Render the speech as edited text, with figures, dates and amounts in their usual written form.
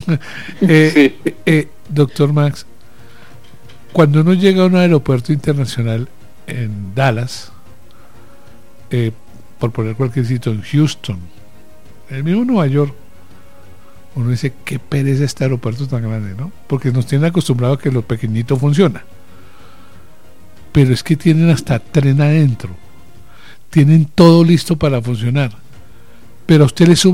Sí. Doctor Max, cuando uno llega a un aeropuerto internacional en Dallas, por poner cualquier sitio, en Houston, el mismo Nueva York, uno dice, qué pereza este aeropuerto tan grande, ¿no? Porque nos tienen acostumbrados a que lo pequeñito funciona. Pero es que tienen hasta tren adentro, tienen todo listo para funcionar, pero a usted le sube